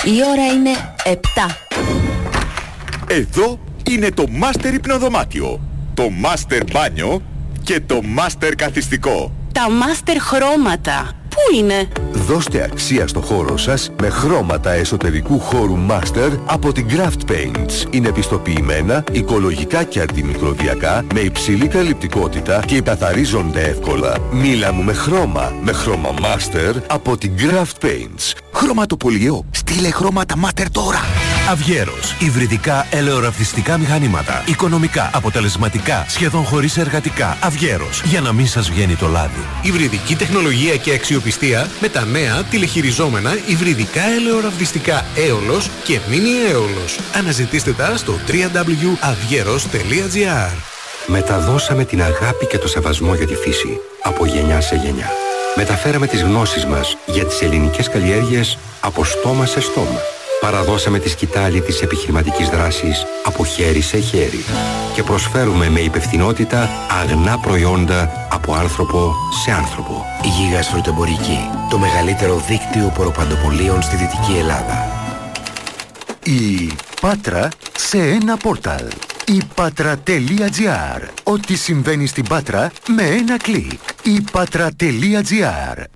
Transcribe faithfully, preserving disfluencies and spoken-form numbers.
Η ώρα είναι επτά. Εδώ είναι το Master υπνοδωμάτιο, το Master μπάνιο και το Master καθιστικό. Τα Master χρώματα. Πού είναι? Δώστε αξία στο χώρο σας με χρώματα εσωτερικού χώρου Master από την Craft Paints. Είναι πιστοποιημένα, οικολογικά και αντιμικροβιακά, με υψηλή καλυπτικότητα και καθαρίζονται εύκολα. Μίλα μου με χρώμα, με χρώμα Master από την Craft Paints. Χρωματοπολιό, στείλε χρώματα Master τώρα. Αυγέρος. Υβριδικά ελαιοραυτιστικά μηχανήματα. Οικονομικά, αποτελεσματικά, σχεδόν χωρίς εργατικά. Αυγέρος. Για να μην σας βγαίνει το λάδι. Υβριδική τεχνολογία και αξιοπιστία με τα νέα τηλεχειριζόμενα υβριδικά ελαιοραυτιστικά Έολος και Μίνι Έολος. Αναζητήστε τα στο double-u double-u double-u τελεία avgeros τελεία gr. Μεταδώσαμε την αγάπη και το σεβασμό για τη φύση από γενιά σε γενιά. Μεταφέραμε τις γνώσεις μας για τις ελληνικές καλλιέργειες από στόμα σε στόμα. Παραδώσαμε τη σκητάλη της επιχειρηματικής δράσης από χέρι σε χέρι και προσφέρουμε με υπευθυνότητα αγνά προϊόντα από άνθρωπο σε άνθρωπο. Η Γίγας Φρουτοεμπορική, το μεγαλύτερο δίκτυο ποροπαντοπολίων στη Δυτική Ελλάδα. Η Πάτρα σε ένα πόρταλ. η πάτρα τελεία τζι άρ. Ό,τι συμβαίνει στην Πάτρα με ένα κλικ. η πάτρα τελεία τζι άρ.